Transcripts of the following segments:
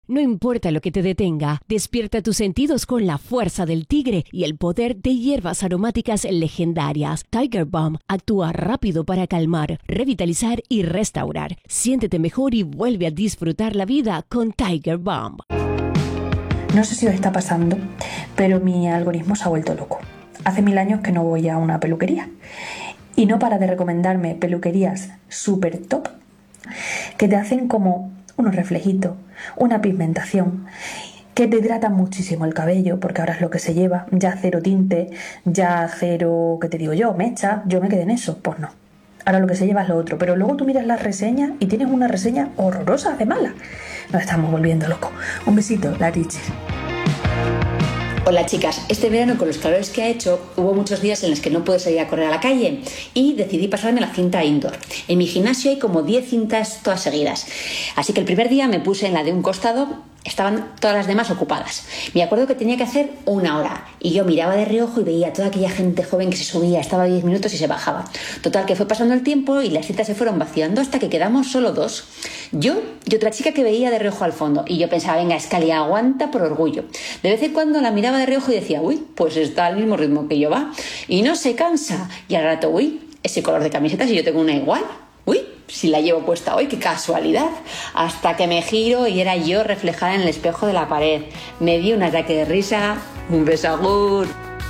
No importa lo que te detenga, despierta tus sentidos con la fuerza del tigre y el poder de hierbas aromáticas legendarias. Tiger Balm actúa rápido para calmar, revitalizar y restaurar. Siéntete mejor y vuelve a disfrutar la vida con Tiger Balm. No sé si os está pasando, pero mi algoritmo se ha vuelto loco. Hace 1000 años que no voy a una peluquería y no para de recomendarme peluquerías súper top que te hacen como unos reflejitos, una pigmentación, que te hidratan muchísimo el cabello, porque ahora es lo que se lleva, ya cero tinte, ya cero, ¿qué te digo yo? Mecha, yo me quedé en eso, pues no. Ahora lo que se lleva es lo otro, pero luego tú miras las reseñas y tienes una reseña horrorosa de mala. Nos estamos volviendo locos. Un besito, la teacher. Hola chicas, este verano con los calores que ha hecho hubo muchos días en los que no pude salir a correr a la calle y decidí pasarme la cinta indoor. En mi gimnasio hay como 10 cintas todas seguidas, así que el primer día me puse en la de un costado, estaban todas las demás ocupadas. Me acuerdo que tenía que hacer 1 hora y yo miraba de reojo y veía a toda aquella gente joven que se subía, estaba 10 minutos y se bajaba. Total, que fue pasando el tiempo y las cintas se fueron vaciando hasta que quedamos solo 2. Yo y otra chica que veía de reojo al fondo y yo pensaba, venga, Escali, aguanta por orgullo. De vez en cuando la miraba de reojo y decía, uy, pues está al mismo ritmo que yo, va. Y no se cansa. Y al rato, uy, ese color de camiseta si yo tengo una igual. Uy, si la llevo puesta hoy, qué casualidad. Hasta que me giro y era yo reflejada en el espejo de la pared. Me di un ataque de risa. Un besagur.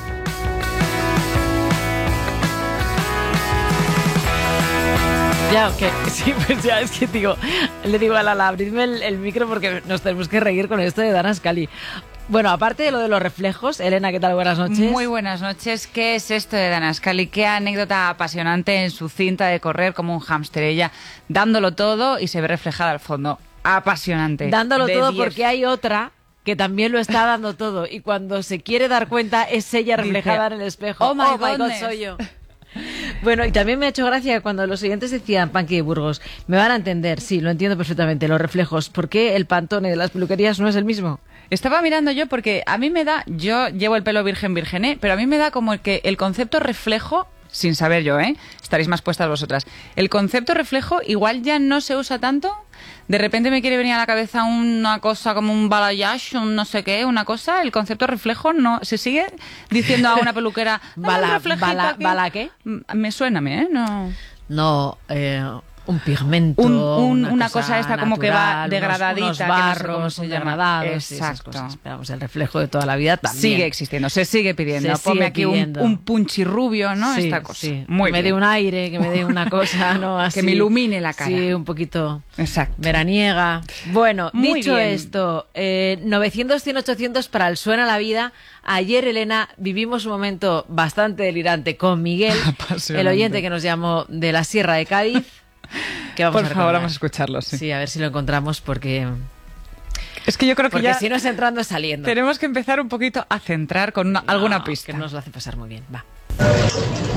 Ya, que sí, pues ya es que le digo a Lala, abridme el micro porque nos tenemos que reír con esto de Dana Scully. Bueno, aparte de lo de los reflejos, Elena, ¿qué tal? Buenas noches. Muy buenas noches. ¿Qué es esto de Dana Scully? Qué anécdota apasionante en su cinta de correr como un hámster. Ella dándolo todo y se ve reflejada al fondo. Apasionante. Dándolo todo 10. porque hay otra que también lo está dando todo y cuando se quiere dar cuenta es ella reflejada en el espejo. Oh my God, soy yo. Bueno, y también me ha hecho gracia cuando los oyentes decían, Panqui de Burgos, me van a entender, sí, lo entiendo perfectamente, los reflejos. ¿Por qué el Pantone de las peluquerías no es el mismo? Estaba mirando yo porque a mí me da, yo llevo el pelo virgen, pero a mí me da como el concepto reflejo, sin saber yo, estaréis más puestas vosotras, el concepto reflejo igual ya no se usa tanto. De repente me quiere venir a la cabeza una cosa como un balayage, un no sé qué, una cosa. El concepto reflejo no se sigue diciendo a una peluquera. ¿Bala qué? Me suena, ¿no? No, un pigmento, una cosa esta natural, como que va degradadita, unos que no sé barros cómo se llama. degradados, esas cosas. Esperamos, el reflejo de toda la vida también. Sigue existiendo, se sigue pidiendo. Ponme aquí un punchirrubio, ¿no? Sí, esta cosa. Sí. Muy que me bien. dé un aire, que me dé una cosa, ¿no? Así. Que me ilumine la cara. Sí, un poquito. Exacto. Veraniega. Bueno, Muy dicho bien. esto, 900, 100, 800 para el Suena la Vida. Ayer, Elena, vivimos un momento bastante delirante con Miguel, el oyente que nos llamó de la Sierra de Cádiz. Por favor, vamos a escucharlo, sí. Sí, a ver si lo encontramos porque es que yo creo que ya si no es entrando es saliendo. tenemos que empezar un poquito a centrar con alguna pista. Que nos lo hace pasar muy bien. Va.